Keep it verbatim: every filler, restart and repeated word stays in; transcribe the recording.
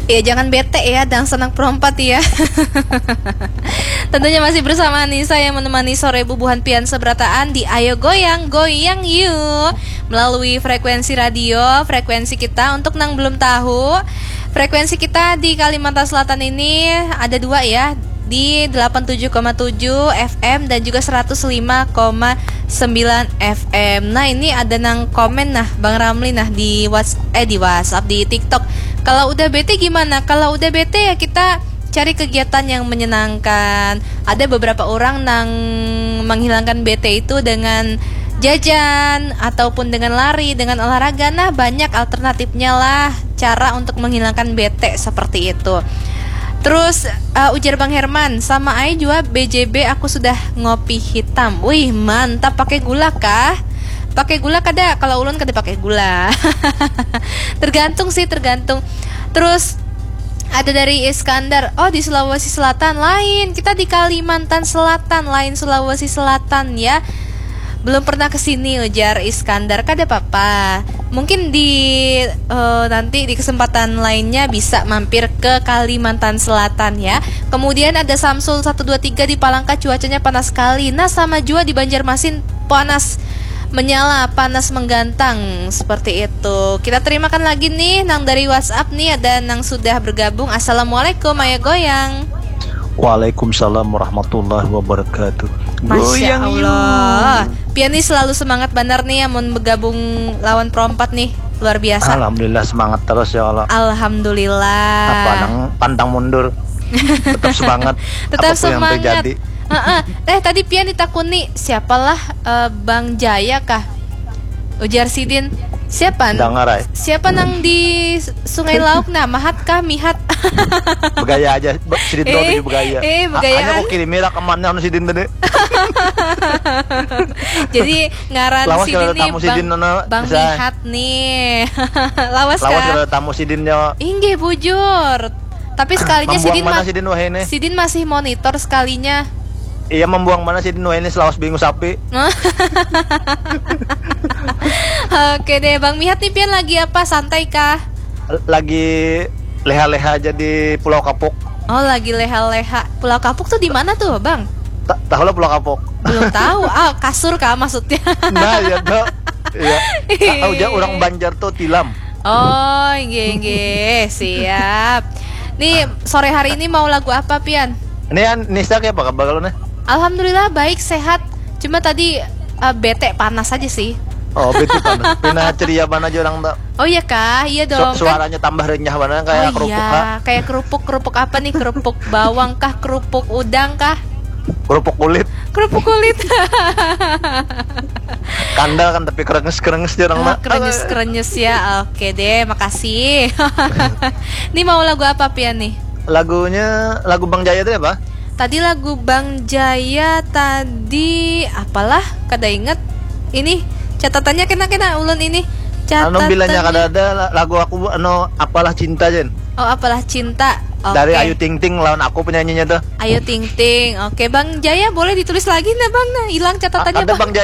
Ya jangan bete ya, dan senang perompat ya. Tentunya masih bersama Nisa yang menemani sore bubuhan pian seberataan di Ayo Goyang Goyang Yuk melalui frekuensi radio, frekuensi kita untuk nang belum tahu. Frekuensi kita di Kalimantan Selatan ini ada dua ya, di delapan puluh tujuh koma tujuh F M dan juga seratus lima koma sembilan F M. Nah, ini ada nang komen nah Bang Ramli nah di WhatsApp eh di WhatsApp di TikTok. Kalau udah bete gimana? Kalau udah bete ya kita cari kegiatan yang menyenangkan. Ada beberapa orang nang menghilangkan bete itu dengan jajan ataupun dengan lari, dengan olahraga. Nah, banyak alternatifnya lah cara untuk menghilangkan bete seperti itu. Terus uh, ujar Bang Herman, sama Ai juga B J B aku sudah ngopi hitam. Wih, mantap, pakai gula kah? Pakai gula kada? Kalau ulun kada pakai gula. Tergantung sih, tergantung. Terus ada dari Iskandar, oh di Sulawesi Selatan lain, kita di Kalimantan Selatan lain Sulawesi Selatan ya. Belum pernah kesini ujar Iskandar, kada apa-apa. Mungkin di uh, nanti di kesempatan lainnya bisa mampir ke Kalimantan Selatan ya. Kemudian ada Samsul satu dua tiga di Palangka, cuacanya panas sekali. Nah, sama juga di Banjarmasin panas menyala, panas menggantang seperti itu. Kita terimakan lagi nih nang dari WhatsApp nih, ada nang sudah bergabung. Assalamualaikum Ayo Goyang. Waalaikumsalam warahmatullahi wabarakatuh. Masya Allah, pianis selalu semangat benar nih ya mau bergabung lawan perompat nih, luar biasa. Alhamdulillah semangat terus ya Allah. Alhamdulillah. Pantang, pantang mundur, tetap semangat. Tetap apapun semangat. yang terjadi. Uh-uh. Eh tadi pian ditakuni siapalah uh, Bang Jaya kah? Ujar Sidin. Siapa? Dengar, siapa nang di Sungai Lauk nah? Mahat kah? Mihat? Begaya aja, Sidin tuh eh, begaya. Eh, begayaan. Hanya kok kirim merah kemana anu Sidin tadi. Jadi ngaran Lawas Sidin nih tamu Bang, Sidin nana, Bang Mihat nih. Lawas kah? Lawas kalau tamu Sidinnya. Inggih bujur. Tapi sekalinya Sidin, mana ma- Sidin wahene? Sidin masih monitor sekalinya. Iya, membuang mana Sidin wahene selawas bingung sapi. Oke deh, Bang Mihat nih pian lagi apa? Santai kah? Lagi leha-leha aja di Pulau Kapuk. Oh, lagi leha-leha. Pulau Kapuk tuh di mana tuh, Bang? Ta- Tahu lah Pulau Kapuk. Belum tahu. Ah, kasur kah maksudnya? Nah, ya tuh. Iya. Tahu aja orang Banjar tuh tilam. Oh, nggih nggih, siap. Nih, sore hari ini mau lagu apa, Pian? Ini Nisa kayak apa kabar lu nih? Alhamdulillah baik, sehat. Cuma tadi uh, bete panas aja sih. Oh, betul kan. Pina ceria mana aja orang tak. Oh iya kah? Iya dong. Su- suaranya kan tambah renyah mana kayak oh, kerupuk. Iya, Kah? kayak kerupuk, kerupuk apa nih? Kerupuk bawang kah? Kerupuk udang kah? Kerupuk kulit. Kerupuk kulit. Kandal kan tapi kerenges-kerenges dia orang. Ah, kerenyes-kerenyes ya. Oke deh, makasih. Nih mau lagu apa Pian nih? Lagunya lagu Bang Jaya itu apa? Tadi lagu Bang Jaya tadi apalah? Kada inget. Ini catatannya kena-kena ulun ini. Anu bilangnya kada ada lagu aku anu apalah cinta Jen. Oh, apalah cinta. Okay. Dari Ayu Ting Ting lawan aku penyanyinya tuh. Ayu Ting Ting. Oke, Bang Jaya boleh ditulis lagi nah Bang. Nah, hilang catatannya A- ada Bang. Bang Jaya